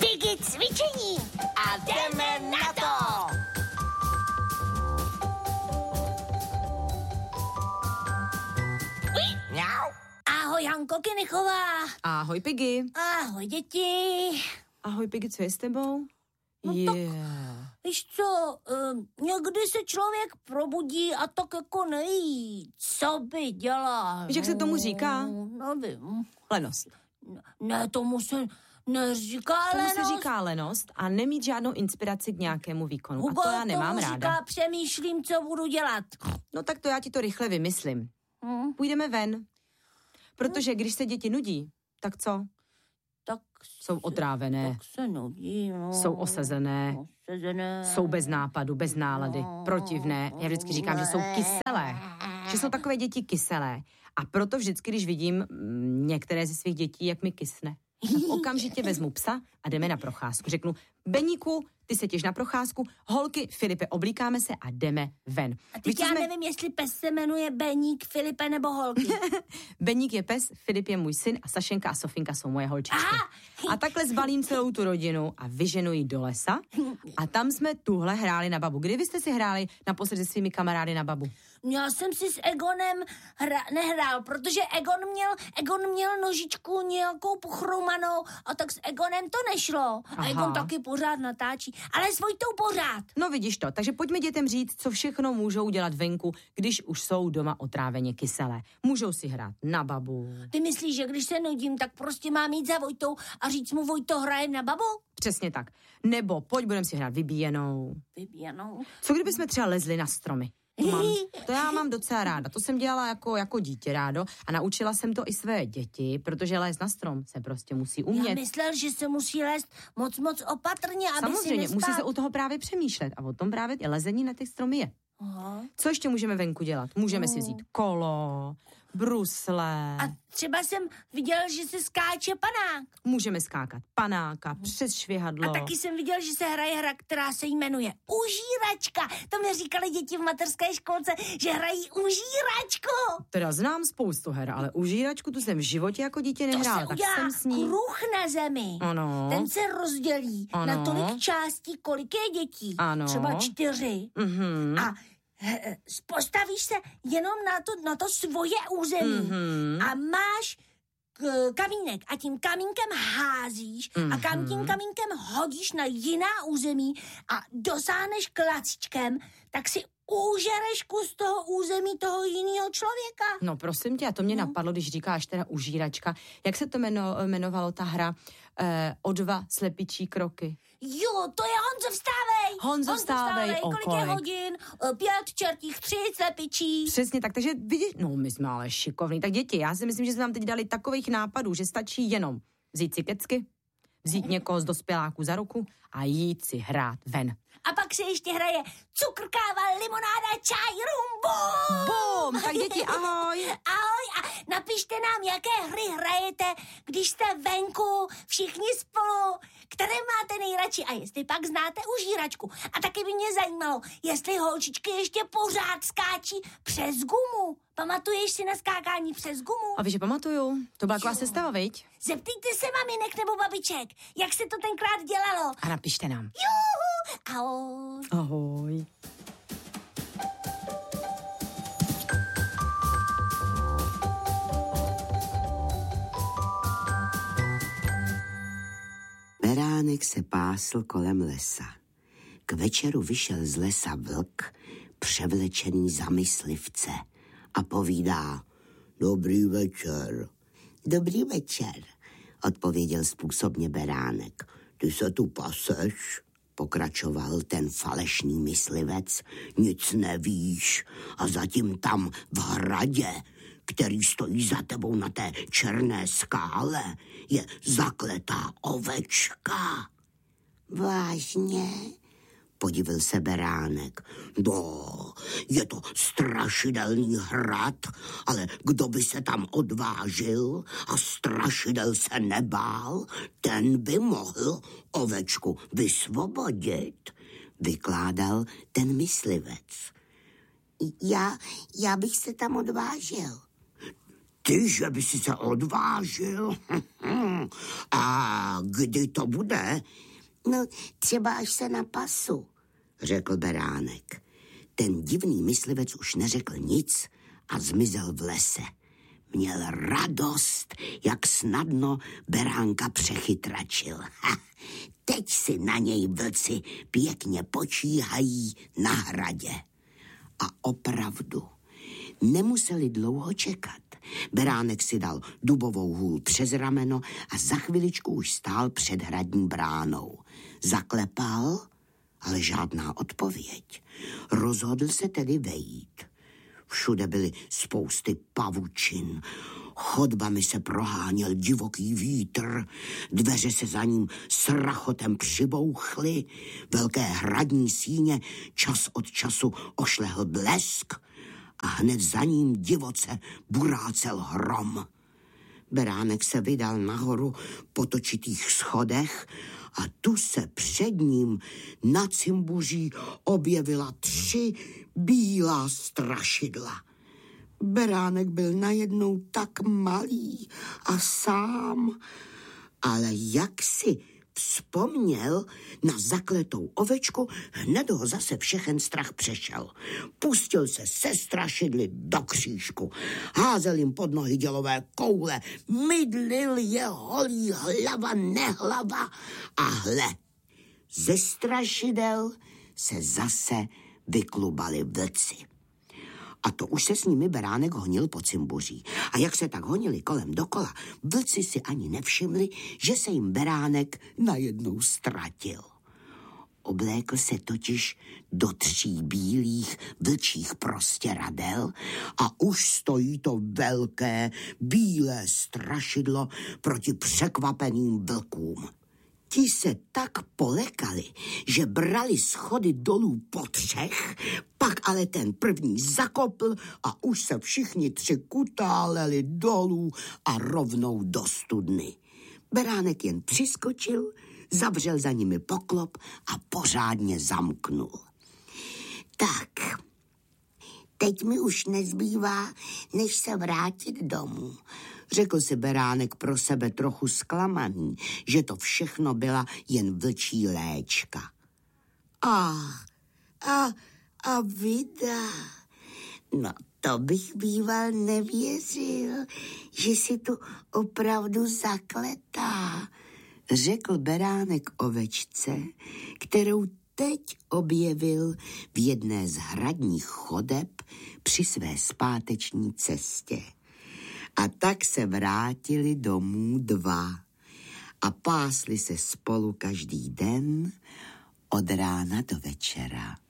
Piggy cvičení a jdeme na to! Mňau. Ahoj, Hanko Kinichová. Ahoj, Piggy. Ahoj, děti. Ahoj, Piggy, co je s tebou? No tak, víš co, někdy se člověk probudí a tak jako neví, co by dělal. Víš, jak se tomu říká? Nevím. Lenost. Ne, tomu se neříká lenost. Tomu se říká lenost a nemít žádnou inspiraci k nějakému výkonu. Hugo, a to já nemám tomu ráda. Říká, přemýšlím, co budu dělat. No tak to já ti to rychle vymyslím. Půjdeme ven. Protože když se děti nudí, tak co? Tak jsou otrávené. Tak se nudí, no. Jsou osazené. Jsou bez nápadu, bez nálady, protivné. Já vždycky říkám, že jsou kyselé. Že jsou takové děti kyselé. A proto vždycky, když vidím některé ze svých dětí, jak mi kysne, tak okamžitě vezmu psa a jdeme na procházku. Řeknu, Beníku, ty se těž na procházku, holky, Filipe, oblíkáme se a jdeme ven. A teď já nevím, jestli pes se jmenuje Beník, Filipe nebo holky. Beník je pes, Filip je můj syn a Sašenka a Sofinka jsou moje holčičky. A takhle zbalím celou tu rodinu a vyženu ji do lesa a tam jsme tuhle hráli na babu. Kdy vy jste si hráli naposled se svými kamarády na babu? Já jsem si s Egonem nehrál, protože Egon měl nožičku nějakou pochroumanou a tak s Egonem to nešlo. A Egon taky pořád natáčí, ale s Vojtou pořád. No vidíš to, takže pojďme dětem říct, co všechno můžou dělat venku, když už jsou doma otráveně kyselé. Můžou si hrát na babu. Ty myslíš, že když se nudím, tak prostě mám jít za Vojtou a říct mu, Vojto, hrajem na babu? Přesně tak. Nebo pojď, budeme si hrát vybíjenou. Vybíjenou? Co kdyby jsme třeba lezli na stromy? To já mám docela ráda. To jsem dělala jako dítě rádo a naučila jsem to i své děti, protože lézt na strom se prostě musí umět. Já myslel, že se musí lézt moc opatrně, aby samozřejmě, si musí se u toho právě přemýšlet a o tom právě lezení na těch stromy je. Aha. Co ještě můžeme venku dělat? Můžeme si vzít kolo, brusle. A třeba jsem viděl, že se skáče panák. Můžeme skákat panáka přes švihadlo. A taky jsem viděl, že se hraje hra, která se jmenuje Užíračka. To mi říkali děti v mateřské školce, že hrají užíračku. Teda znám spoustu her, ale užíračku tu jsem v životě jako dítě nehrála. To se udělá tak jsem s ní... kruh na zemi. Ano. Ten se rozdělí na tolik částí, kolik je dětí. Ano. Třeba 4. A postavíš se jenom na to svoje území a máš kamínek a tím kamínkem házíš a tím kamínkem hodíš na jiná území a dosáhneš klacíčkem, tak si užereš kus toho území toho jiného člověka. No prosím tě, a to mě napadlo, když říkáš teda užíračka. Jak se to jmenovalo ta hra? O 2 slepičí kroky. Jo, to je Honzo, vstávej! Honzo, vstávej, kolik je hodin? 5 čertích, 3 slepičí. Přesně tak, takže vidíš, no my jsme ale šikovní. Tak děti, já si myslím, že jsme vám teď dali takových nápadů, že stačí jenom vzít si kecky, vzít někoho z dospěláků za ruku a jít si hrát ven. A pak se ještě hraje cukrkáva, limonáda, čaj, rum, bum! Bum! Tak děti, ahoj! Ahoj a napište nám, jaké hry hrajete, když jste venku, všichni spolu, které máte nejradši a jestli pak znáte užíračku. A taky by mě zajímalo, jestli holčičky ještě pořád skáčí přes gumu. Pamatuješ si na skákání přes gumu? A víš, že pamatuju. To byla taková sestava, viď? Zeptejte se maminek nebo babiček, jak se to tenkrát dělalo. A napište nám. Juhu! Ahoj. Ahoj. Beránek se pásl kolem lesa. K večeru vyšel z lesa vlk, převlečený za myslivce a povídá: Dobrý večer. Dobrý večer, odpověděl způsobně Beránek. Ty se tu paseš? Pokračoval ten falešný myslivec. Nic nevíš a zatím tam v hradě, který stojí za tebou na té černé skále, je zakletá ovečka. Vážně? Podivil se Beránek. No, je to strašidelný hrad, ale kdo by se tam odvážil a strašidel se nebál, ten by mohl ovečku vysvobodit, vykládal ten myslivec. Já bych se tam odvážil. Ty, že by si se odvážil? A kdy to bude? No, třeba až se napasu, řekl beránek. Ten divný myslivec už neřekl nic a zmizel v lese. Měl radost, jak snadno beránka přechytračil. Teď si na něj vlci pěkně počíhají na hradě. A opravdu, nemuseli dlouho čekat. Beránek si dal dubovou hůl přes rameno a za chviličku už stál před hradní bránou. Zaklepal, ale žádná odpověď. Rozhodl se tedy vejít. Všude byly spousty pavučin. Chodbami se proháněl divoký vítr, dveře se za ním s rachotem přibouchly, velké hradní síně čas od času ošlehl blesk a hned za ním divoce burácel hrom. Beránek se vydal nahoru po točitých schodech a tu se před ním na cimbuří objevila 3 bílá strašidla. Beránek byl najednou tak malý a sám, ale jak si vzpomněl na zakletou ovečku, hned ho zase všechen strach přešel. Pustil se se strašidly do křížku, házel jim pod nohy dělové koule, mydlil je holí hlava nehlava a hle, ze strašidel se zase vyklubali vlci. A to už se s nimi beránek honil po cimbuří. A jak se tak honili kolem dokola, vlci si ani nevšimli, že se jim beránek najednou ztratil. Oblékl se totiž do 3 bílých vlčích prostěradel a už stojí to velké bílé strašidlo proti překvapeným vlkům. Ti se tak polekali, že brali schody dolů po 3, pak ale ten první zakopl a už se všichni 3 kutáleli dolů a rovnou do studny. Beránek jen přiskočil, zavřel za nimi poklop a pořádně zamknul. Tak, teď mi už nezbývá, než se vrátit domů, řekl si beránek pro sebe trochu zklamaný, že to všechno byla jen vlčí léčka. A vida, no to bych býval nevěřil, že si tu opravdu zakletá, řekl beránek ovečce, kterou teď objevil v jedné z hradních chodeb při své zpáteční cestě. A tak se vrátili domů 2 a pásli se spolu každý den od rána do večera.